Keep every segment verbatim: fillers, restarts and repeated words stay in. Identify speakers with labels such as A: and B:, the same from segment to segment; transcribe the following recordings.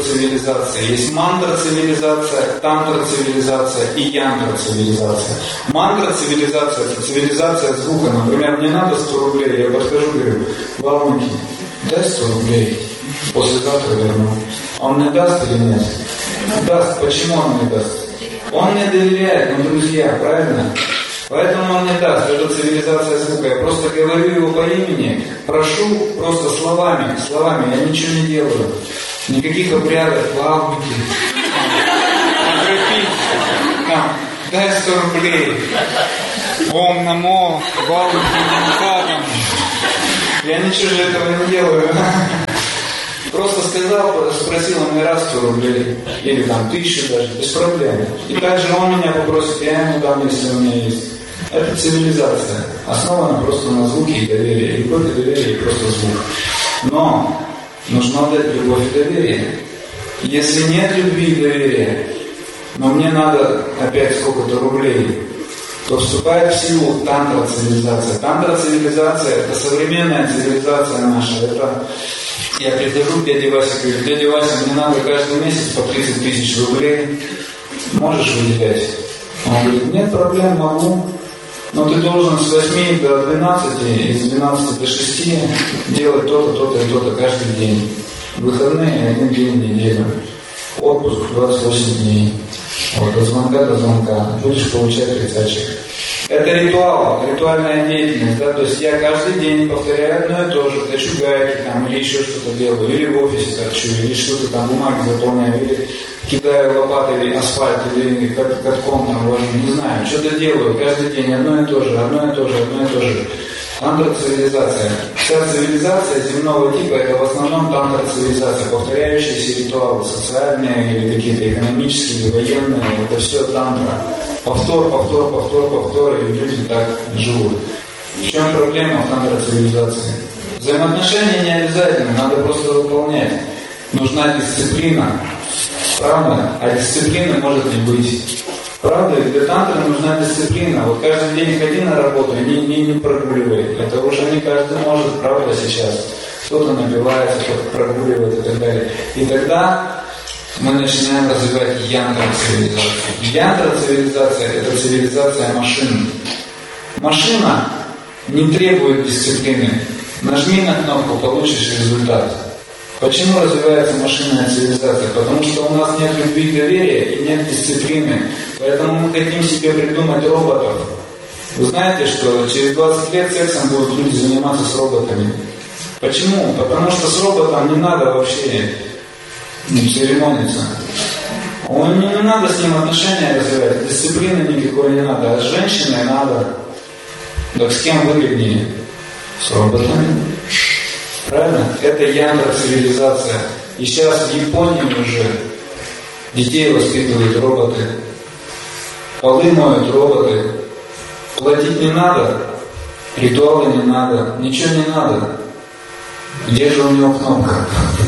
A: цивилизации. Есть мантра-цивилизация, тантра-цивилизация и янтра-цивилизация. Мантра-цивилизация – это цивилизация звука. Например, мне надо сто рублей, я подхожу, говорю: Валники, дай сто рублей, послезавтра верну. Он мне даст или нет? Даст. Почему он мне даст? Он мне доверяет, мы друзья, правильно? Поэтому он не даст. Это цивилизация звука. Я просто говорю его по имени, прошу просто словами, словами. Я ничего не делаю. Никаких обрядов, Валники. Дай сто рублей. Ом намо, Валники, Намхатам. Я ничего же этого не делаю. Просто сказал, спросил он мне раз сто рублей, или там тысячу даже, без проблем. И также он меня попросит, я ему дам, если у меня есть. Это цивилизация, основана просто на звуке и доверии. Любовь и доверие, и просто звук. Но нужно дать любовь и доверие. Если нет любви и доверия, но мне надо опять сколько-то рублей, то вступает в силу тантра-цивилизация. Тантра-цивилизация – это современная цивилизация наша. Это я прихожу к дяде Васе, говорю: дядя Вася, мне надо каждый месяц по тридцать тысяч рублей. Можешь выделять? Он говорит: нет проблем, могу. Но ты должен с восьми до двенадцати и с двенадцати до шести делать то-то, то-то и то-то каждый день. Выходные один день в неделю. Отпуск двадцать восемь дней. Вот, от звонка до звонка. Будешь получать тридцатчик. Это ритуал, ритуальная деятельность, да, то есть я каждый день повторяю одно и то же, точу гайки там, или еще что-то делаю, или в офисе торчу, или что-то там, бумаги заполняю, или кидаю лопатой асфальт, или катком там вожу, не знаю, что-то делаю каждый день, одно и то же, одно и то же, одно и то же. Тантра-цивилизация. Вся цивилизация земного типа – это в основном тантра-цивилизация, повторяющиеся ритуалы, социальные или какие-то экономические, или военные, это все тантра. Повтор, повтор, повтор, повтор, и люди так живут. В чем проблема в тантра-цивилизации? Взаимоотношения не обязательно, надо просто выполнять. Нужна дисциплина, правда? А дисциплины может не быть. Правда, для тантры нужна дисциплина. Вот каждый день ходи на работу и не, не, не прогуливай. Это уже не каждый может, правда, сейчас. Кто-то напивается, кто-то прогуливает и так далее. И тогда мы начинаем развивать янтра-цивилизацию. Янтра-цивилизация – это цивилизация машин. Машина не требует дисциплины. Нажми на кнопку, получишь результат. Почему развивается машинная цивилизация? Потому что у нас нет любви и доверия и нет дисциплины. Поэтому мы хотим себе придумать роботов. Вы знаете, что через двадцать лет сексом будут люди заниматься с роботами. Почему? Потому что с роботом не надо вообще церемониться. Он, не, не надо с ним отношения развивать, дисциплины никакой не надо. А с женщиной надо. Так с кем выгоднее? С роботами. Правильно? Это янтра-цивилизация. И сейчас в Японии уже детей воспитывают роботы. Полы моют роботы. Платить не надо. Ритуалы не надо. Ничего не надо. Где же у него кнопка?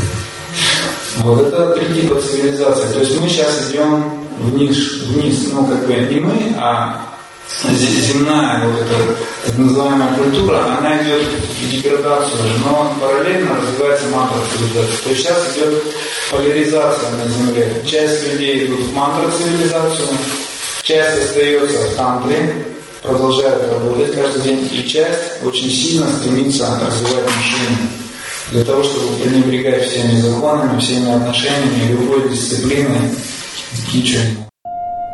A: Вот это три типа цивилизации. То есть мы сейчас идем вниз, вниз. Ну, как бы не мы, а земная вот эта так называемая культура, она идет в деградацию, но параллельно развивается мантра-цивилизация. То есть сейчас идет поляризация на Земле. Часть людей идут в мантра-цивилизацию, часть остается в тантре, продолжает работать каждый день, и часть очень сильно стремится развивать машину. Для того, чтобы пренебрегать всеми законами, всеми отношениями, любой дисциплиной, ничего не